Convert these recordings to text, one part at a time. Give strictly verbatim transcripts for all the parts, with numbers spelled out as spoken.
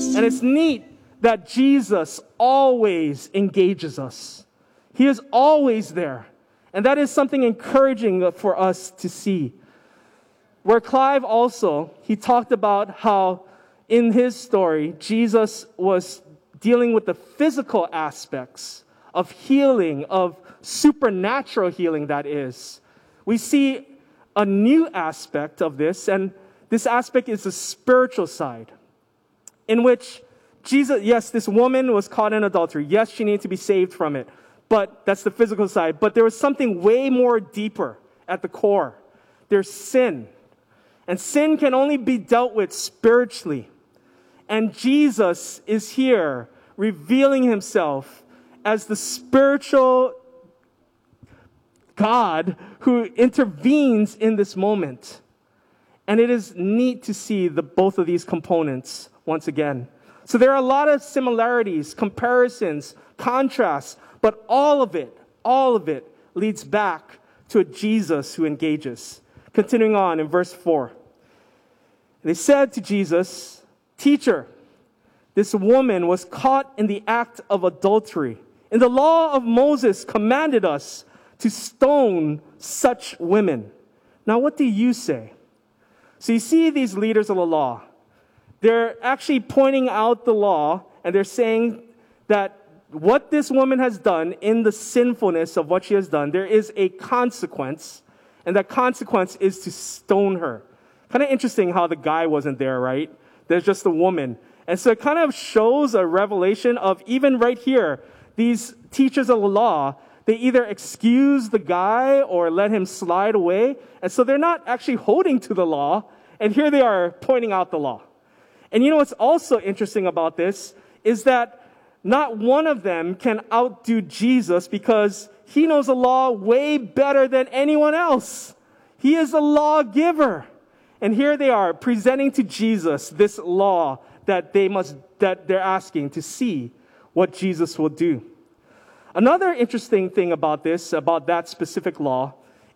And it's neat that Jesus always engages us. He is always there. And that is something encouraging for us to see. Where Clive also, he talked about how in his story, Jesus was dealing with the physical aspects of healing, of supernatural healing, that is. We see a new aspect of this, and this aspect is the spiritual side, in which Jesus, yes, this woman was caught in adultery. Yes, she needed to be saved from it, but that's the physical side. But there was something way more deeper at the core. There's sin, and sin can only be dealt with spiritually. And Jesus is here revealing himself as the spiritual God who intervenes in this moment. And it is neat to see the both of these components once again. So there are a lot of similarities, comparisons, contrasts, but all of it, all of it leads back to a Jesus who engages. Continuing on in verse four. They said to Jesus, "Teacher, this woman was caught in the act of adultery. And the law of Moses commanded us to stone such women. Now what do you say?" So you see these leaders of the law. They're actually pointing out the law, and they're saying that what this woman has done in the sinfulness of what she has done, there is a consequence, and that consequence is to stone her. Kind of interesting how the guy wasn't there, right? There's just the woman. And so it kind of shows a revelation of even right here, these teachers of the law, they either excuse the guy or let him slide away. And so they're not actually holding to the law. And here they are pointing out the law. And you know what's also interesting about this is that not one of them can outdo Jesus because he knows the law way better than anyone else. He is the lawgiver. And here they are presenting to Jesus this law that they must, that they're asking to see what Jesus will do. Another interesting thing about this, about that specific law,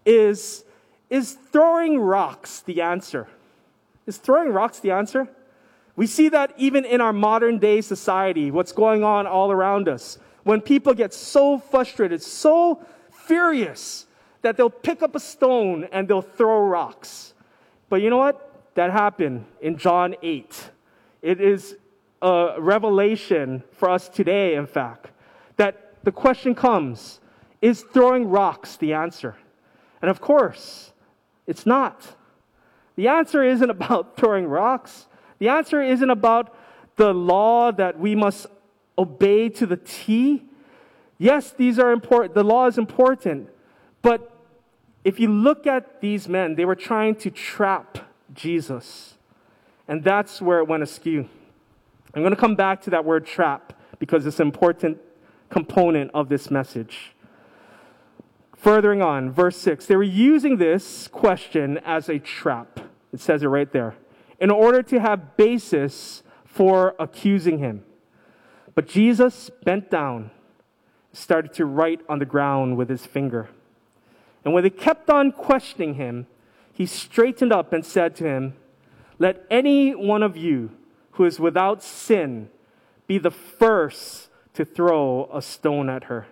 is, is throwing rocks the answer? Is throwing rocks the answer? We see that even in our modern day society, what's going on all around us. When people get so frustrated, so furious, that they'll pick up a stone and they'll throw rocks. But you know what? That happened in John eight. It is a revelation for us today, in fact, that the question comes, is throwing rocks the answer? And of course, it's not. The answer isn't about throwing rocks. The answer isn't about the law that we must obey to the T. Yes, these are important. The law is important. But if you look at these men, they were trying to trap Jesus. And that's where it went askew. I'm going to come back to that word trap because it's an important component of this message. Furthering on, verse six. They were using this question as a trap. It says it right there. In order to have basis for accusing him. But Jesus bent down, started to write on the ground with his finger. And when they kept on questioning him, he straightened up and said to him, "Let any one of you who is without sin be the first to throw a stone at her."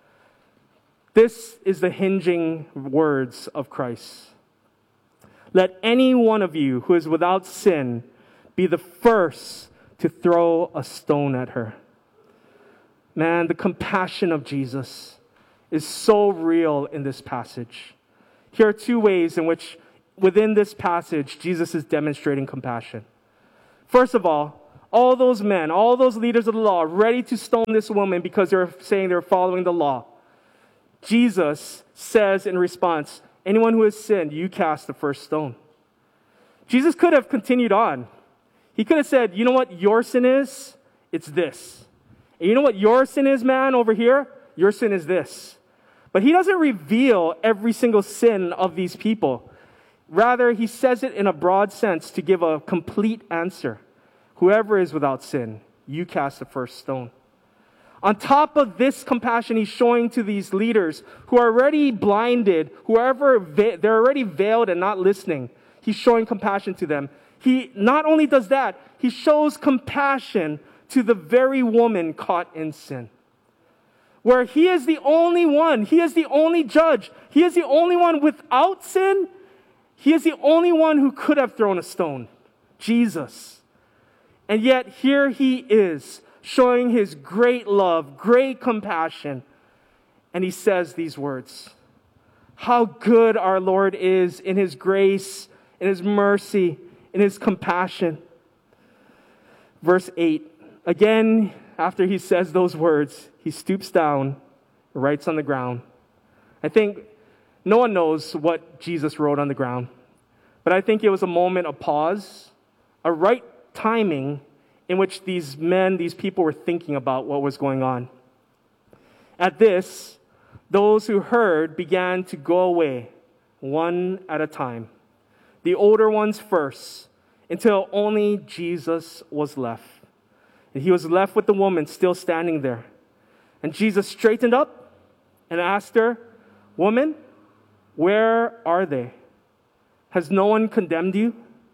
This is the hinging words of Christ. Let any one of you who is without sin be the first to throw a stone at her. Man, the compassion of Jesus is so real in this passage. Here are two ways in which, within this passage, Jesus is demonstrating compassion. First of all, all those men, all those leaders of the law, ready to stone this woman because they're saying they're following the law. Jesus says in response, "Anyone who has sinned, you cast the first stone." Jesus could have continued on. He could have said, "You know what your sin is? It's this. And you know what your sin is, man, over here? Your sin is this." But he doesn't reveal every single sin of these people. Rather, he says it in a broad sense to give a complete answer. Whoever is without sin, you cast the first stone. On top of this compassion he's showing to these leaders who are already blinded, whoever they're already veiled and not listening, he's showing compassion to them. He not only does that, he shows compassion to the very woman caught in sin. Where he is the only one, he is the only judge, he is the only one without sin, he is the only one who could have thrown a stone, Jesus. And yet here he is, showing his great love, great compassion, and he says these words. How good our Lord is in his grace, in his mercy, in his compassion. Verse eight, again, after he says those words, he stoops down, writes on the ground. I think no one knows what Jesus wrote on the ground, but I think it was a moment of pause, a right timing in which these men, these people were thinking about what was going on. At this, those who heard began to go away, one at a time, the older ones first, until only Jesus was left. And he was left with the woman still standing there. And Jesus straightened up and asked her, "Woman, where are they? Has no one condemned you?"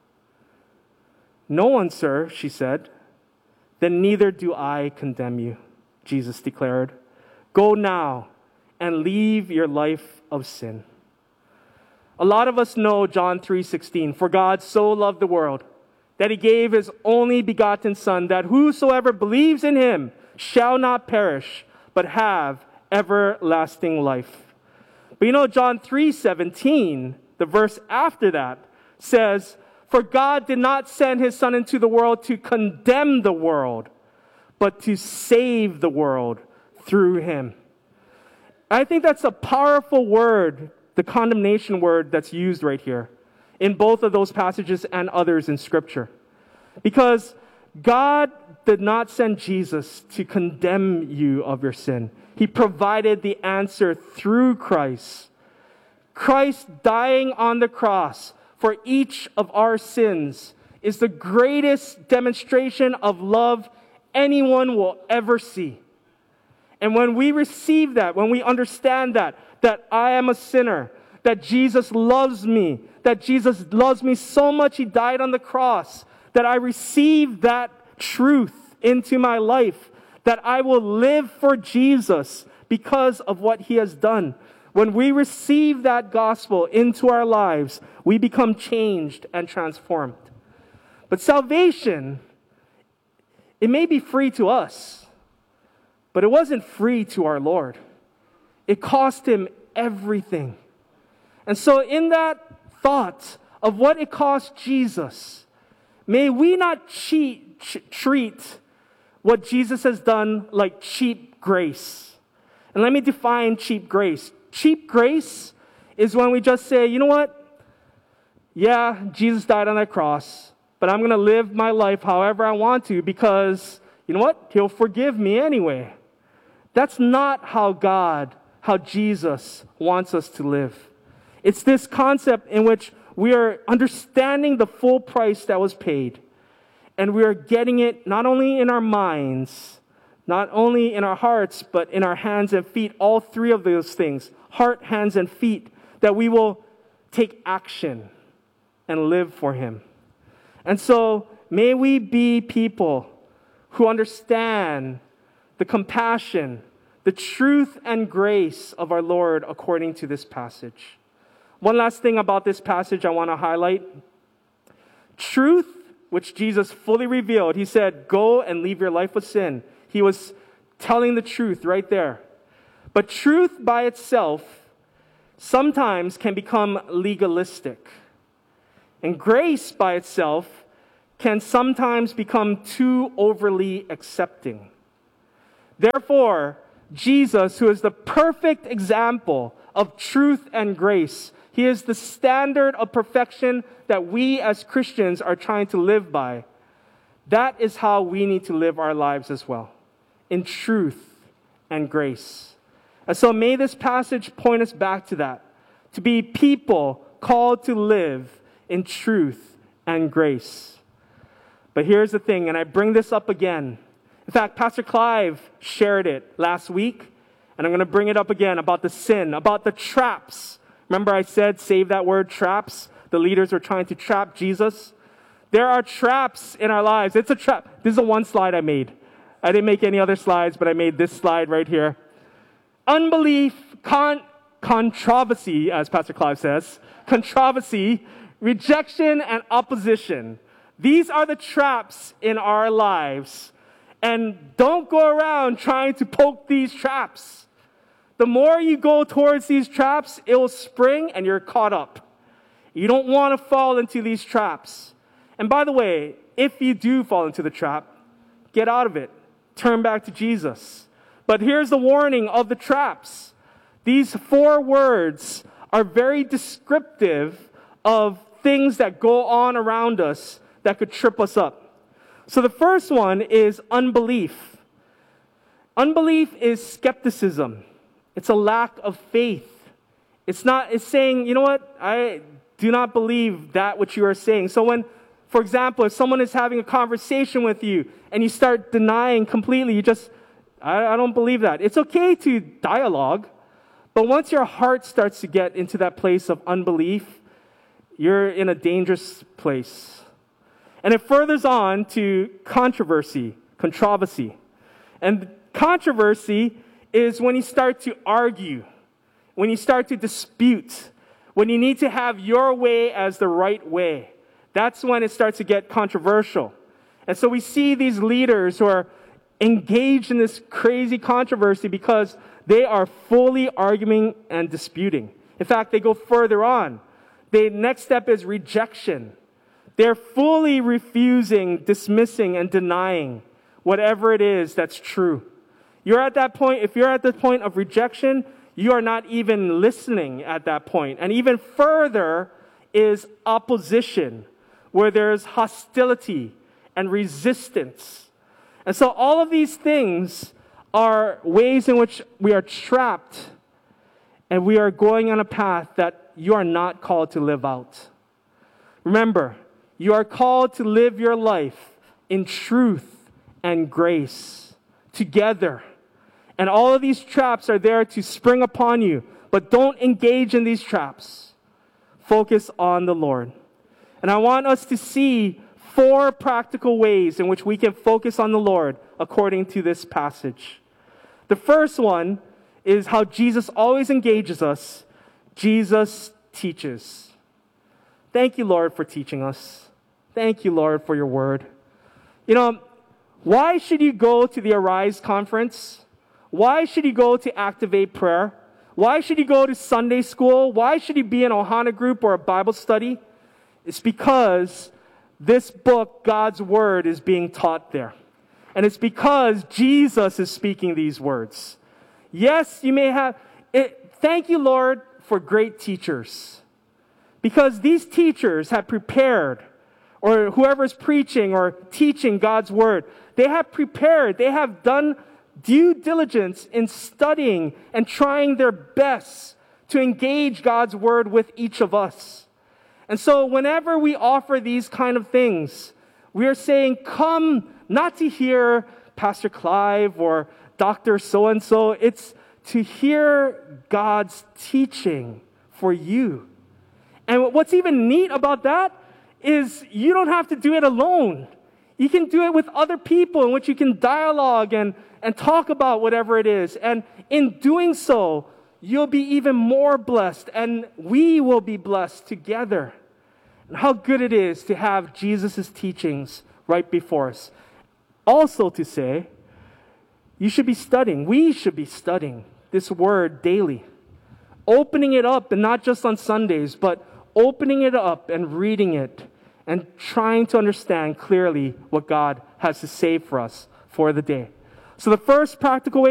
"No one, sir," she said. "Then neither do I condemn you," Jesus declared. "Go now and leave your life of sin." A lot of us know John three sixteen, "For God so loved the world that he gave his only begotten Son, that whosoever believes in him shall not perish, but have everlasting life." But you know, John three seventeen, the verse after that, says, "For God did not send his Son into the world to condemn the world, but to save the world through him." I think that's a powerful word, the condemnation word that's used right here in both of those passages and others in Scripture. Because God did not send Jesus to condemn you of your sin. He provided the answer through Christ. Christ dying on the cross for each of our sins is the greatest demonstration of love anyone will ever see. And when we receive that, when we understand that, that I am a sinner, that Jesus loves me, that Jesus loves me so much he died on the cross, that I receive that truth into my life, that I will live for Jesus because of what he has done. When we receive that gospel into our lives, we become changed and transformed. But salvation, it may be free to us, but it wasn't free to our Lord. It cost him everything. And so in that thought of what it cost Jesus, may we not cheat, ch- treat what Jesus has done like cheap grace. And let me define cheap grace. Cheap grace is when we just say, you know what? Yeah, Jesus died on that cross, but I'm going to live my life however I want to because, you know what? He'll forgive me anyway. That's not how God, how Jesus wants us to live. It's this concept in which we are understanding the full price that was paid, and we are getting it not only in our minds, not only in our hearts, but in our hands and feet, all three of those things, heart, hands, and feet, that we will take action and live for him. And so may we be people who understand the compassion, the truth and grace of our Lord according to this passage. One last thing about this passage I want to highlight. Truth, which Jesus fully revealed. He said, go and leave your life with sin. He was telling the truth right there. But truth by itself sometimes can become legalistic. And grace by itself can sometimes become too overly accepting. Therefore, Jesus, who is the perfect example of truth and grace, he is the standard of perfection that we as Christians are trying to live by. That is how we need to live our lives as well, in truth and grace. And so may this passage point us back to that, to be people called to live in truth and grace. But here's the thing, and I bring this up again. In fact, Pastor Clive shared it last week, and I'm going to bring it up again about the sin, about the traps. Remember I said, save that word, traps? The leaders were trying to trap Jesus. There are traps in our lives. It's a trap. This is the one slide I made. I didn't make any other slides, but I made this slide right here. Unbelief, con- controversy, as Pastor Clive says, controversy, rejection, and opposition. These are the traps in our lives. And don't go around trying to poke these traps. The more you go towards these traps, it will spring and you're caught up. You don't want to fall into these traps. And by the way, if you do fall into the trap, get out of it. Turn back to Jesus. But here's the warning of the traps. These four words are very descriptive of things that go on around us that could trip us up. So the first one is unbelief. Unbelief is skepticism. It's a lack of faith. It's not, it's saying, you know what, I do not believe that which you are saying. So when, for example, if someone is having a conversation with you and you start denying completely, you just, I, I don't believe that. It's okay to dialogue, but once your heart starts to get into that place of unbelief, you're in a dangerous place. And it furthers on to controversy, controversy. And controversy is when you start to argue, when you start to dispute, when you need to have your way as the right way. That's when it starts to get controversial. And so we see these leaders who are engaged in this crazy controversy because they are fully arguing and disputing. In fact, they go further on. The next step is rejection. They're fully refusing, dismissing, and denying whatever it is that's true. You're at that point, if you're at the point of rejection, you are not even listening at that point. And even further is opposition, where there's hostility and resistance. And so all of these things are ways in which we are trapped and we are going on a path that you are not called to live out. Remember, you are called to live your life in truth and grace together. And all of these traps are there to spring upon you. But don't engage in these traps. Focus on the Lord. And I want us to see four practical ways in which we can focus on the Lord according to this passage. The first one is how Jesus always engages us. Jesus teaches. Thank you, Lord, for teaching us. Thank you, Lord, for your word. You know, why should you go to the Arise conference? Why should you go to Activate Prayer? Why should you go to Sunday school? Why should you be in a Ohana group or a Bible study? It's because this book, God's Word, is being taught there. And it's because Jesus is speaking these words. Yes, you may have... It, thank you, Lord, for great teachers. Because these teachers have prepared, or whoever's preaching or teaching God's Word, they have prepared, they have done due diligence in studying and trying their best to engage God's Word with each of us. And so whenever we offer these kind of things, we are saying, come not to hear Pastor Clive or Doctor So-and-so. It's to hear God's teaching for you. And what's even neat about that is you don't have to do it alone. You can do it with other people in which you can dialogue and, and talk about whatever it is. And in doing so, you'll be even more blessed, and we will be blessed together. And how good it is to have Jesus' teachings right before us. Also to say, you should be studying, we should be studying this word daily. Opening it up, and not just on Sundays, but opening it up and reading it and trying to understand clearly what God has to say for us for the day. So the first practical way